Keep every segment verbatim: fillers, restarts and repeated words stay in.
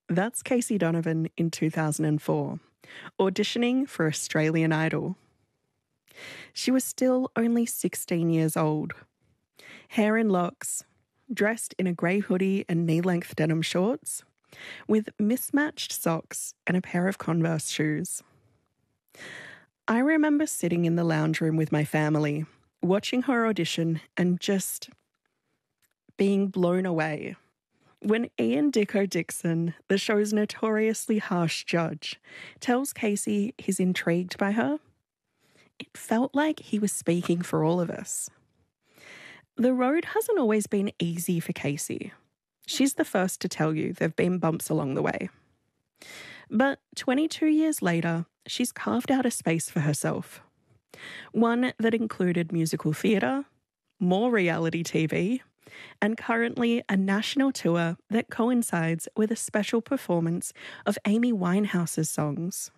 That's Casey Donovan in two thousand four, auditioning for Australian Idol. She was still only sixteen years old. Hair in locks, dressed in a grey hoodie and knee-length denim shorts, with mismatched socks and a pair of Converse shoes. I remember sitting in the lounge room with my family, watching her audition and just being blown away. When Ian Dicko Dixon, the show's notoriously harsh judge, tells Casey he's intrigued by her, it felt like he was speaking for all of us. The road hasn't always been easy for Casey. She's the first to tell you there've been bumps along the way. But twenty-two years later, she's carved out a space for herself. One that included musical theatre, more reality T V, and currently a national tour that coincides with a special performance of Amy Winehouse's songs.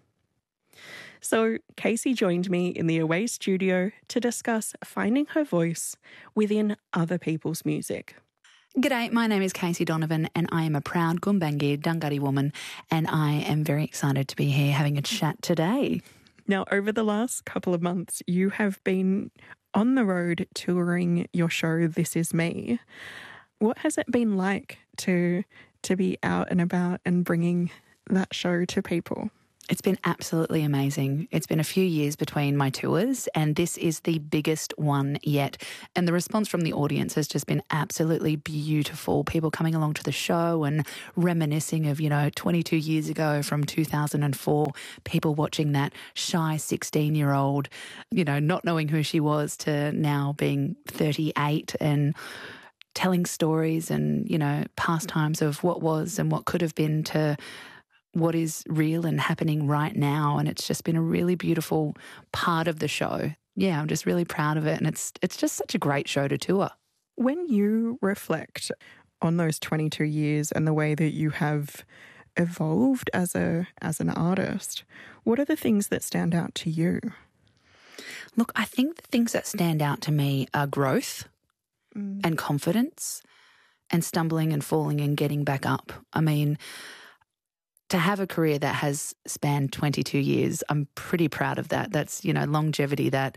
So Casey joined me in the Away studio to discuss finding her voice within other people's music. G'day, my name is Casey Donovan and I am a proud Gumbaynggirr Dunghutti woman, and I am very excited to be here having a chat today. Now, over the last couple of months, you have been on the road touring your show, This Is Me. What has it been like to to be out and about and bringing that show to people? It's been absolutely amazing. It's been a few years between my tours, and this is the biggest one yet. And the response from the audience has just been absolutely beautiful. People coming along to the show and reminiscing of, you know, twenty-two years ago from two thousand four, people watching that shy sixteen-year-old, you know, not knowing who she was, to now being thirty-eight and telling stories and, you know, pastimes of what was and what could have been to what is real and happening right now. And it's just been a really beautiful part of the show. Yeah, I'm just really proud of it. And it's it's just such a great show to tour. When you reflect on those twenty-two years and the way that you have evolved as a as an artist, what are the things that stand out to you? Look, I think the things that stand out to me are growth mm. and confidence and stumbling and falling and getting back up. I mean, to have a career that has spanned twenty-two years, I'm pretty proud of that. That's, you know, longevity that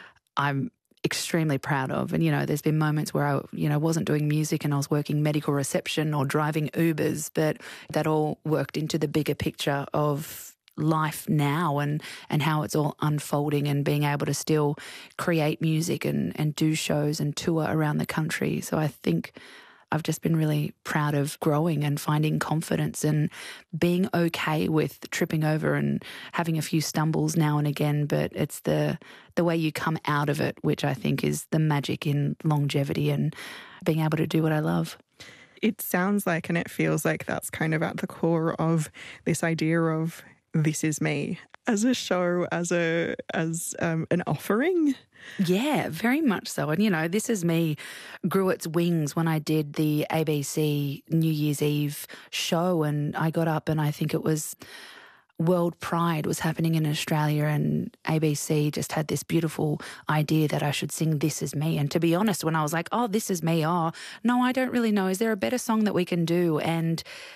I'm extremely proud of. And, you know, there's been moments where I, you know, wasn't doing music and I was working medical reception or driving Ubers, but that all worked into the bigger picture of life now and, and how it's all unfolding and being able to still create music and, and do shows and tour around the country. So I think I've just been really proud of growing and finding confidence and being okay with tripping over and having a few stumbles now and again. But it's the the way you come out of it, which I think is the magic in longevity and being able to do what I love. It sounds like, and it feels like that's kind of at the core of this idea of This Is Me as a show, as a as um, an offering. Yeah, very much so. And, you know, This Is Me grew its wings when I did the A B C New Year's Eve show, and I got up and I think it was World Pride was happening in Australia, and A B C just had this beautiful idea that I should sing This Is Me. And to be honest, when I was like, oh, This Is Me, oh, no, I don't really know. Is there a better song that we can do? And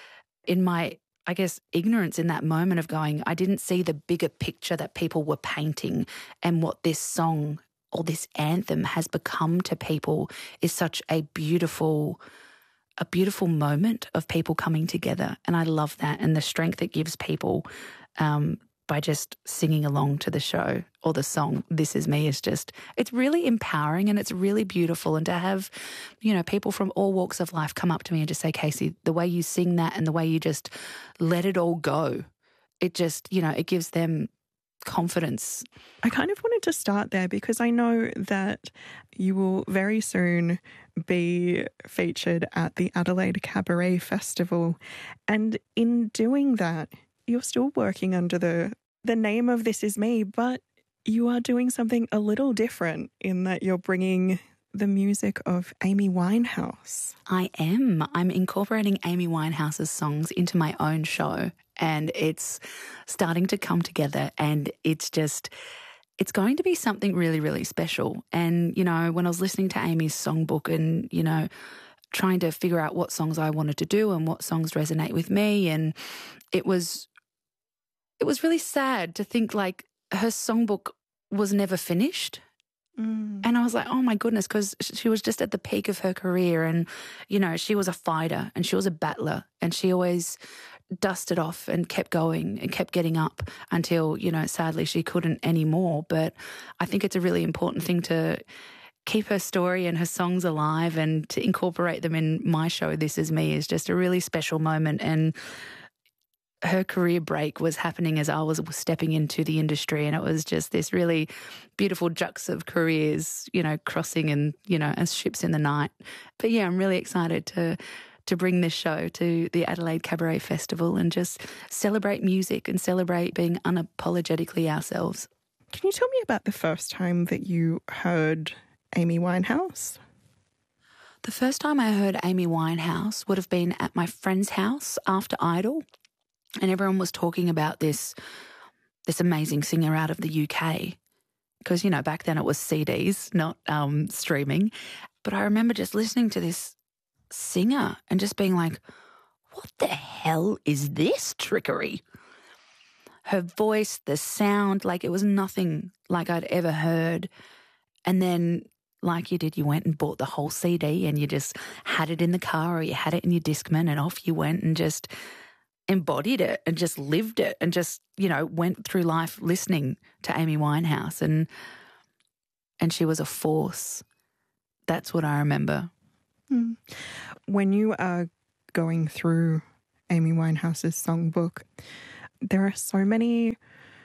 in my I guess, ignorance in that moment of going, I didn't see the bigger picture that people were painting, and what this song or this anthem has become to people is such a beautiful, a beautiful moment of people coming together. And I love that, and the strength it gives people um, by just singing along to the show or the song This Is Me is just, it's really empowering and it's really beautiful. And to have, you know, people from all walks of life come up to me and just say, Casey, the way you sing that and the way you just let it all go, it just, you know, it gives them confidence. I kind of wanted to start there because I know that you will very soon be featured at the Adelaide Cabaret Festival. And in doing that, you're still working under the the name of This Is Me, but you are doing something a little different in that you're bringing the music of Amy Winehouse. I am. I'm incorporating Amy Winehouse's songs into my own show, and it's starting to come together, and it's just, it's going to be something really, really special. And, you know, when I was listening to Amy's songbook and, you know, trying to figure out what songs I wanted to do and what songs resonate with me. And it was, it was really sad to think like her songbook was never finished. Mm. And I was like, oh my goodness, because she was just at the peak of her career and, you know, she was a fighter and she was a battler and she always dusted off and kept going and kept getting up until, you know, sadly she couldn't anymore. But I think it's a really important thing to keep her story and her songs alive and to incorporate them in my show, This Is Me, is just a really special moment. And her career break was happening as I was stepping into the industry, and it was just this really beautiful jux of careers, you know, crossing and, you know, as ships in the night. But yeah, I'm really excited to to bring this show to the Adelaide Cabaret Festival and just celebrate music and celebrate being unapologetically ourselves. Can you tell me about the first time that you heard Amy Winehouse? The first time I heard Amy Winehouse would have been at my friend's house after Idol. And everyone was talking about this this amazing singer out of the U K because, you know, back then it was C Ds, not um, streaming. But I remember just listening to this singer and just being like, what the hell is this trickery? Her voice, the sound, like it was nothing like I'd ever heard. And then, like you did, you went and bought the whole C D and you just had it in the car or you had it in your Discman and off you went and just embodied it and just lived it and just, you know, went through life listening to Amy Winehouse, and and she was a force. That's what I remember. Mm. When you are going through Amy Winehouse's songbook, there are so many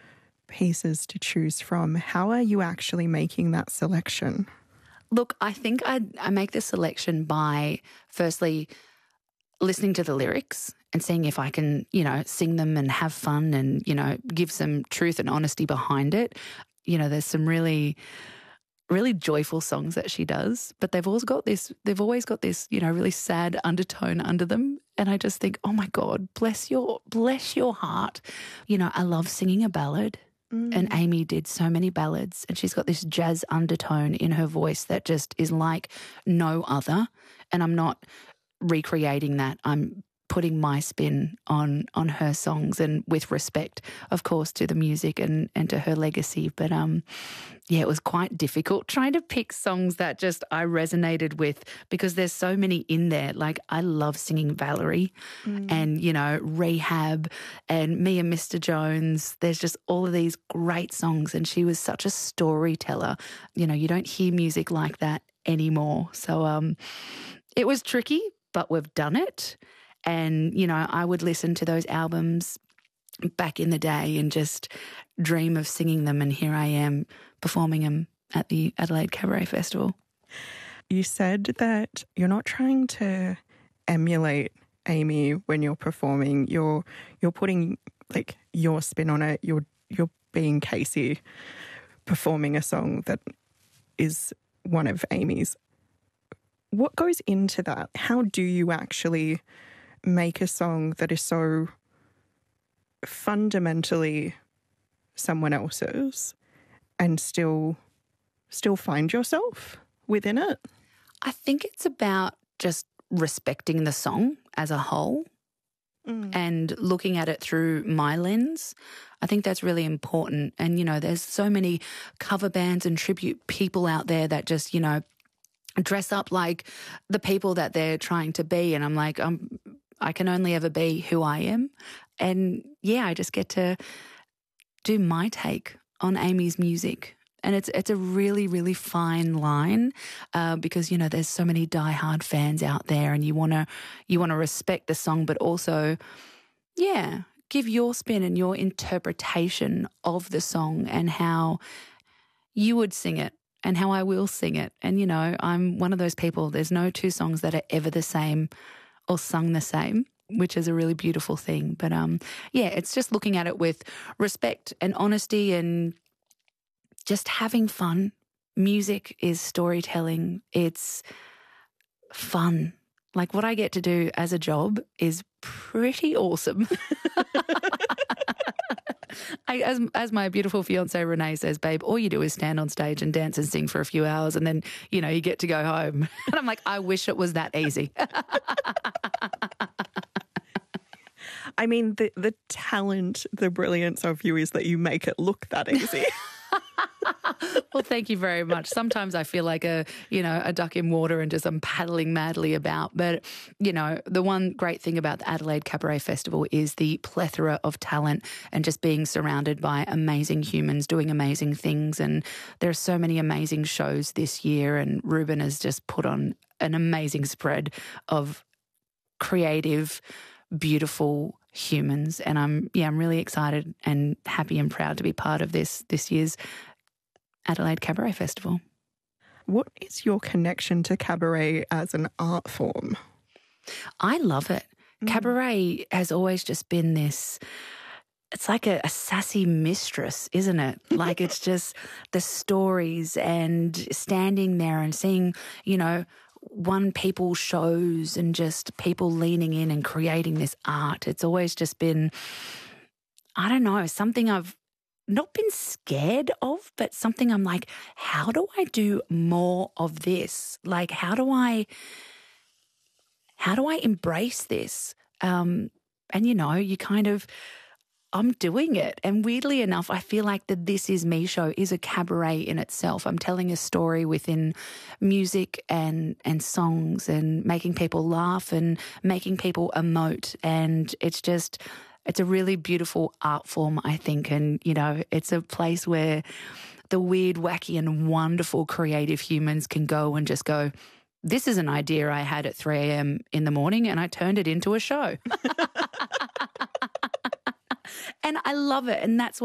pieces to choose from. How are you actually making that selection? Look, I think I I make the selection by firstly listening to the lyrics and seeing if I can, you know, sing them and have fun and, you know, give some truth and honesty behind it. You know, there's some really, really joyful songs that she does, but they've always got this, they've always got this, you know, really sad undertone under them. And I just think, oh my God, bless your, bless your heart. You know, I love singing a ballad. Mm. And Amy did so many ballads, and she's got this jazz undertone in her voice that just is like no other. And I'm not recreating that. I'm putting my spin on on her songs, and with respect, of course, to the music and, and to her legacy. But um, yeah, it was quite difficult trying to pick songs that just I resonated with, because there's so many in there. Like I love singing Valerie mm. and, you know, Rehab and Me and Mister Jones. There's just all of these great songs, and she was such a storyteller. You know, you don't hear music like that anymore. So um, it was tricky, but we've done it. And, you know, I would listen to those albums back in the day and just dream of singing them. And here I am performing them at the Adelaide Cabaret Festival. You said that you're not trying to emulate Amy when you're performing. You're you're putting like your spin on it. You're you're being Casey, performing a song that is one of Amy's. What goes into that? How do you actually make a song that is so fundamentally someone else's and still still find yourself within it? I think it's about just respecting the song as a whole mm. and looking at it through my lens. I think that's really important. And, you know, there's so many cover bands and tribute people out there that just, you know, dress up like the people that they're trying to be. And I'm like, um, I can only ever be who I am. And yeah, I just get to do my take on Amy's music. And it's it's a really, really fine line uh, because, you know, there's so many diehard fans out there, and you want to you want to respect the song, but also, yeah, give your spin and your interpretation of the song and how you would sing it and how I will sing it. And, you know, I'm one of those people, there's no two songs that are ever the same or sung the same, which is a really beautiful thing. But, um, yeah, it's just looking at it with respect and honesty and just having fun. Music is storytelling. It's fun. Like what I get to do as a job is pretty awesome. I, as as my beautiful fiance Renee says, babe, all you do is stand on stage and dance and sing for a few hours, and then you know you get to go home. And I'm like, I wish it was that easy. I mean, the the talent, the brilliance of you is that you make it look that easy. Well, thank you very much. Sometimes I feel like a, you know, a duck in water and just I'm paddling madly about. But, you know, the one great thing about the Adelaide Cabaret Festival is the plethora of talent and just being surrounded by amazing humans doing amazing things. And there are so many amazing shows this year, and Ruben has just put on an amazing spread of creative, beautiful humans. And I'm, yeah, I'm really excited and happy and proud to be part of this this year's Adelaide Cabaret Festival. What is your connection to cabaret as an art form? I love it. Mm. Cabaret has always just been this, it's like a, a sassy mistress, isn't it? Like it's just the stories and standing there and seeing, you know, one people shows and just people leaning in and creating this art. It's always just been, I don't know, something I've not been scared of, but something I'm like, how do I do more of this? Like, how do I, how do I embrace this? Um, and, you know, you kind of, I'm doing it. And weirdly enough, I feel like the This Is Me show is a cabaret in itself. I'm telling a story within music and, and songs and making people laugh and making people emote. And it's just, it's a really beautiful art form, I think. And, you know, it's a place where the weird, wacky and wonderful creative humans can go and just go, this is an idea I had at three a.m. in the morning and I turned it into a show. And I love it. And that's